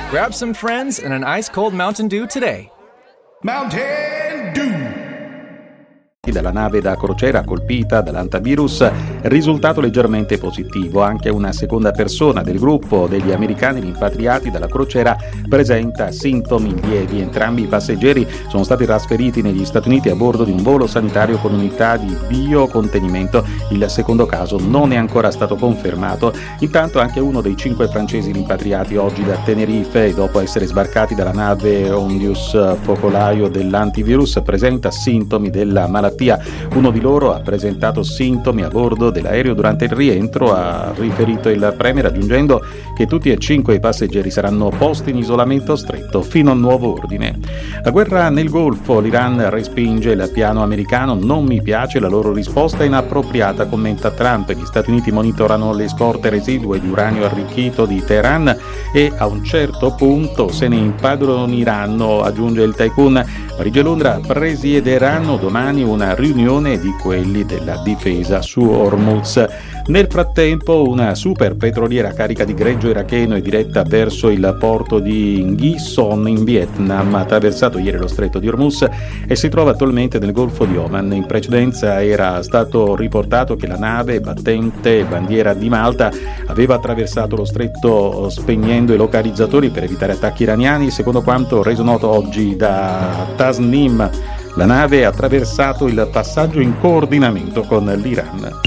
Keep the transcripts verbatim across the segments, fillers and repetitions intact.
Grab some friends and an ice-cold Mountain Dew today. Mountain Dew. Dalla nave da crociera colpita dall'antivirus, risultato leggermente positivo. Anche una seconda persona del gruppo degli americani rimpatriati dalla crociera presenta sintomi lievi. Entrambi i passeggeri sono stati trasferiti negli Stati Uniti a bordo di un volo sanitario con unità di biocontenimento. Il secondo caso non è ancora stato confermato. Intanto anche uno dei cinque francesi rimpatriati oggi da Tenerife, dopo essere sbarcati dalla nave Ondius, focolaio dell'antivirus, presenta sintomi della malattia. Uno di loro ha presentato sintomi a bordo dell'aereo durante il rientro, ha riferito il premier, aggiungendo che tutti e cinque i passeggeri saranno posti in isolamento stretto fino a nuovo ordine. La guerra nel Golfo, l'Iran respinge il piano americano, non mi piace la loro risposta è inappropriata, commenta Trump. Gli Stati Uniti monitorano le scorte residue di uranio arricchito di Teheran e a un certo punto se ne impadroniranno, aggiunge il tycoon. Parigi e Londra presiederanno domani una riunione di quelli della difesa su Hormuz. Nel frattempo una super petroliera carica di greggio iracheno e diretta verso il porto di Nghi-Son in Vietnam ha attraversato ieri lo stretto di Hormuz e si trova attualmente nel Golfo di Oman. In precedenza era stato riportato che la nave battente bandiera di Malta aveva attraversato lo stretto spegnendo i localizzatori per evitare attacchi iraniani. Secondo quanto reso noto oggi da Tasnim, la nave ha attraversato il passaggio in coordinamento con l'Iran.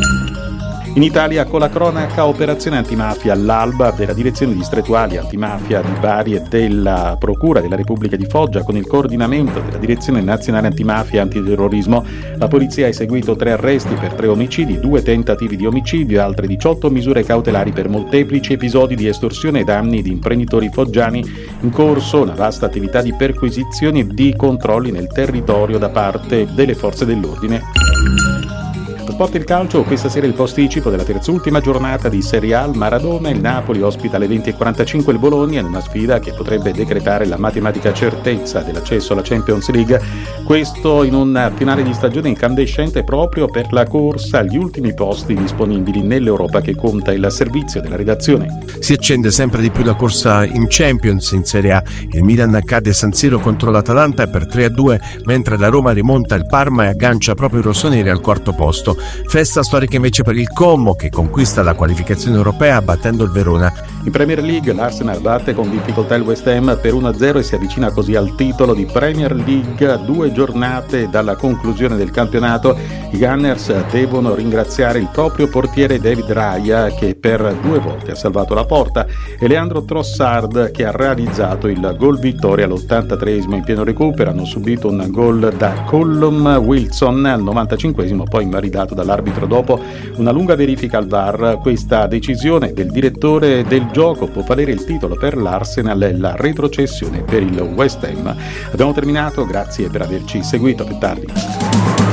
In Italia, con la cronaca, operazione antimafia all'alba della direzione distrettuali antimafia di Bari e della Procura della Repubblica di Foggia, con il coordinamento della direzione nazionale antimafia e antiterrorismo. La polizia ha eseguito tre arresti per tre omicidi, due tentativi di omicidio e altre diciotto misure cautelari per molteplici episodi di estorsione ai danni di imprenditori foggiani. In corso una vasta attività di perquisizioni e di controlli nel territorio da parte delle forze dell'ordine. Sport il calcio, questa sera il posticipo della terzultima giornata di Serie A. Maradona, il Napoli ospita alle venti e quarantacinque il Bologna in una sfida che potrebbe decretare la matematica certezza dell'accesso alla Champions League. Questo in un finale di stagione incandescente proprio per la corsa agli ultimi posti disponibili nell'Europa che conta il servizio della redazione. Si accende sempre di più la corsa in Champions in Serie A. Il Milan cade a San Siro contro l'Atalanta per tre a due, mentre la Roma rimonta il Parma e aggancia proprio i rossoneri al quarto posto. Festa storica invece per il Como, che conquista la qualificazione europea battendo il Verona. In Premier League l'Arsenal batte con difficoltà il West Ham per uno a zero e si avvicina così al titolo di Premier League a due giornate dalla conclusione del campionato. I Gunners devono ringraziare il proprio portiere David Raya, che per due volte ha salvato la porta, e Leandro Trossard, che ha realizzato il gol vittoria all'ottantatreesimo. In pieno recupero hanno subito un gol da Callum Wilson al novantacinquesimo, poi invalidato dall'arbitro dopo una lunga verifica al V A R. Questa decisione del direttore del gioco può valere il titolo per l'Arsenal e la retrocessione per il West Ham. Abbiamo terminato, grazie per averci seguito, a più tardi.